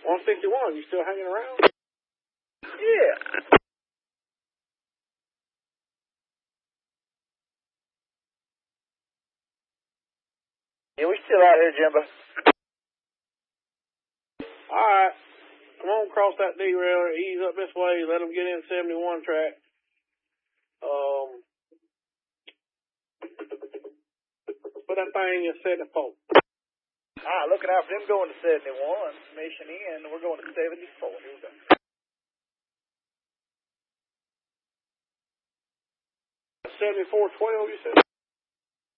151, you still hanging around? Yeah. Yeah, we still out here, Jimbo. Alright. Come on, cross that derailer, ease up this way, let them get in 71 track. Put that thing in 74. Alright, looking out for them going to 71. Mission in, we're going to 74. Here we go. 7412, you said?